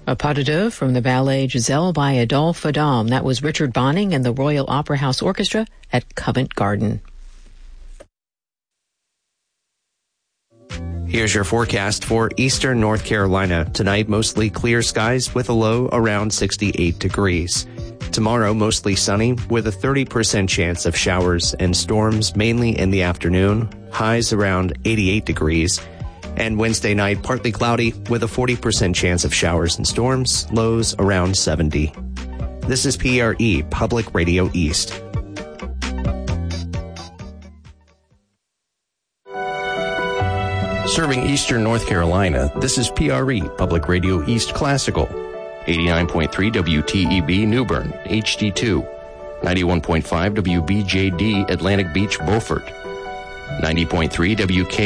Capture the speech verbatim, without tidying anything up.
A pas de deux from the ballet Giselle by Adolphe Adam. That was Richard Bonning and the Royal Opera House Orchestra at Covent Garden. Here's your forecast for eastern North Carolina. Tonight, mostly clear skies with a low around sixty-eight degrees. Tomorrow, mostly sunny with a thirty percent chance of showers and storms, mainly in the afternoon. Highs around eighty-eight degrees. And Wednesday night, partly cloudy with a forty percent chance of showers and storms, lows around seventy. This is P R E, Public Radio East. Serving eastern North Carolina, this is P R E, Public Radio East Classical. eighty-nine point three W T E B New Bern, H D two. ninety-one point five W B J D Atlantic Beach, Beaufort. ninety point three W K